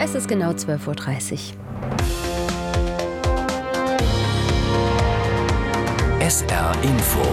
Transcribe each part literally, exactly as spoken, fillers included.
Es ist genau zwölf Uhr dreißig. S R Info.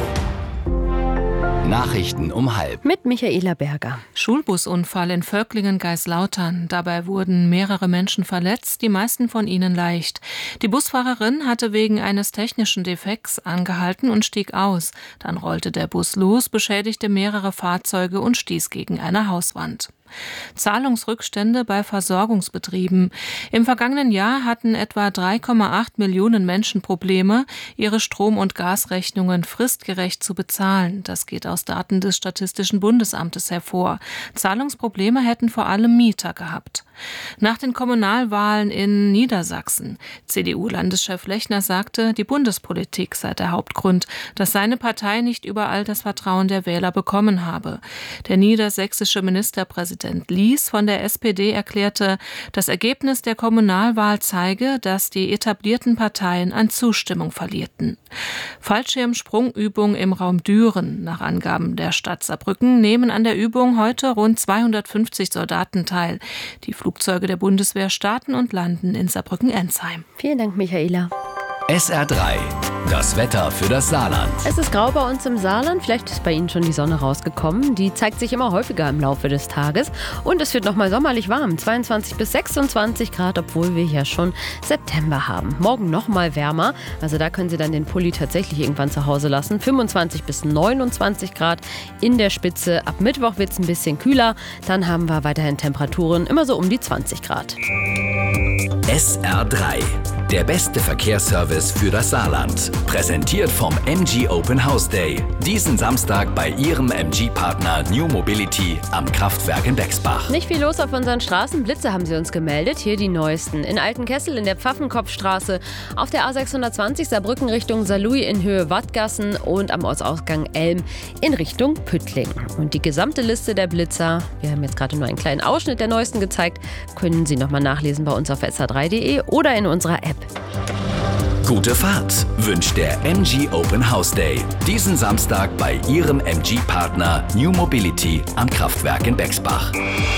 Nachrichten um halb. Mit Michaela Berger. Schulbusunfall in Völklingen-Geislautern. Dabei wurden mehrere Menschen verletzt, die meisten von ihnen leicht. Die Busfahrerin hatte wegen eines technischen Defekts angehalten und stieg aus. Dann rollte der Bus los, beschädigte mehrere Fahrzeuge und stieß gegen eine Hauswand. Zahlungsrückstände bei Versorgungsbetrieben. Im vergangenen Jahr hatten etwa drei Komma acht Millionen Menschen Probleme, ihre Strom- und Gasrechnungen fristgerecht zu bezahlen. Das geht aus Daten des Statistischen Bundesamtes hervor. Zahlungsprobleme hätten vor allem Mieter gehabt. Nach den Kommunalwahlen in Niedersachsen. C D U-Landeschef Lechner sagte, die Bundespolitik sei der Hauptgrund, dass seine Partei nicht überall das Vertrauen der Wähler bekommen habe. Der niedersächsische Ministerpräsident Lies von der S P D erklärte, das Ergebnis der Kommunalwahl zeige, dass die etablierten Parteien an Zustimmung verlierten. Fallschirmsprungübung im Raum Düren. Nach Angaben der Stadt Saarbrücken nehmen an der Übung heute rund zweihundertfünfzig Soldaten teil. Die Flugzeuge der Bundeswehr starten und landen in Saarbrücken-Ensheim. Vielen Dank, Michaela. S R drei. Das Wetter für das Saarland. Es ist grau bei uns im Saarland. Vielleicht ist bei Ihnen schon die Sonne rausgekommen. Die zeigt sich immer häufiger im Laufe des Tages. Und es wird nochmal sommerlich warm. zweiundzwanzig bis sechsundzwanzig Grad, obwohl wir ja schon September haben. Morgen nochmal wärmer. Also da können Sie dann den Pulli tatsächlich irgendwann zu Hause lassen. fünfundzwanzig bis neunundzwanzig Grad in der Spitze. Ab Mittwoch wird es ein bisschen kühler. Dann haben wir weiterhin Temperaturen immer so um die zwanzig Grad. S R drei. Der beste Verkehrsservice für das Saarland. Präsentiert vom M G Open House Day. Diesen Samstag bei Ihrem M G-Partner New Mobility am Kraftwerk in Bexbach. Nicht viel los auf unseren Straßen. Blitze haben sie uns gemeldet. Hier die neuesten. In Altenkessel in der Pfaffenkopfstraße, auf der A sechshundertzwanzig Saarbrücken Richtung Saarlouis in Höhe Wattgassen und am Ortsausgang Elm in Richtung Püttling. Und die gesamte Liste der Blitzer, wir haben jetzt gerade nur einen kleinen Ausschnitt der neuesten gezeigt, können Sie nochmal nachlesen bei uns auf S R drei punkt de oder in unserer App. Gute Fahrt wünscht der M G Open House Day. Diesen Samstag bei Ihrem M G-Partner New Mobility am Kraftwerk in Bexbach.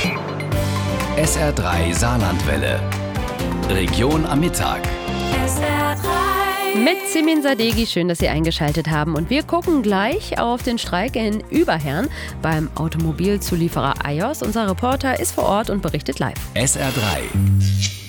S R drei Saarlandwelle. Region am Mittag. S R drei. Mit Simin Sadeghi, schön, dass Sie eingeschaltet haben. Und wir gucken gleich auf den Streik in Überherrn beim Automobilzulieferer Ajos. Unser Reporter ist vor Ort und berichtet live. S R drei.